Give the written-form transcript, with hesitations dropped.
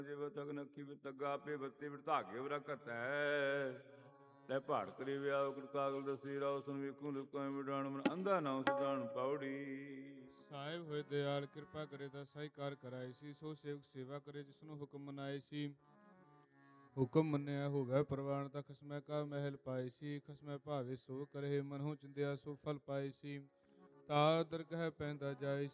ਜਿਵ ਤਕ ਨਖੀ ਵਿ ਤਗਾ ਆਪੇ ਬੱਤੀ ਵਿਧਾਗੇ ਵਰਾ ਘਤੈ ਲੈ ਭਾੜ ਕਰੀ ਵਿਆਹ ਉਕਟ ਕਾਗਲ ਦਸੀ ਰਾਉ ਸੁਨ ਵੇਖੂ ਲੁਕਾਂ ਵਿਡਾਣ ਮਨ ਅੰਧਾ ਨਾਉ ਸਦਾਨ ਪੌੜੀ। ਸਾਹਿਬ ਹੋਏ ਦਿਆਲ ਕਿਰਪਾ ਕਰੇ ਤਾਂ ਸਾਈ ਕਾਰ ਕਰਾਈ ਸੀ, ਸੋ ਸੇਵਕ ਸੇਵਾ ਕਰੇ ਜਿਸਨੂੰ ਹੁਕਮ ਮਨਾਏ ਸੀ। ਹੁਕਮ ਮੰਨਿਆ ਹੋਵੇ ਪ੍ਰਵਾਨ ਤਾਂ ਖਸਮੈ ਕਾ ਮਹਿਲ ਪਾਏ ਸੀ। ਖਸਮੈ ਭਾਵੇ ਸੋ ਕਰੇ ਮਨਹੁ ਚਿੰਦਿਆ ਸੋ ਫਲ ਪਾਏ ਸੀ। ਤਾ ਦਰਗਹਿ ਪੈਂਦਾ ਜਾਏ